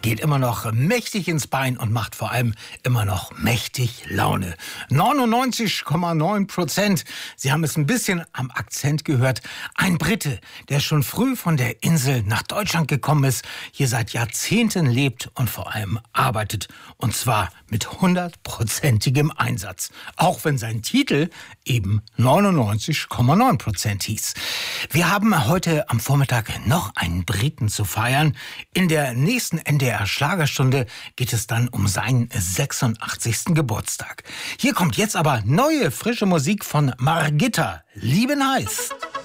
geht immer noch mächtig ins Bein und macht vor allem immer noch mächtig Laune. 99,9%. Sie haben es ein bisschen am Akzent gehört. Ein Brite, der schon früh von der Insel nach Deutschland gekommen ist, hier seit Jahrzehnten lebt und vor allem arbeitet. Und zwar mit 100%igem Einsatz. Auch wenn sein Titel eben 99,9% hieß. Wir haben heute am Vormittag noch einen Briten zu feiern. In der nächsten NDR-Schlagerstunde geht es dann um seinen 86. Geburtstag. Hier kommt jetzt aber neue, frische Musik von Margitta. Lieben heiß.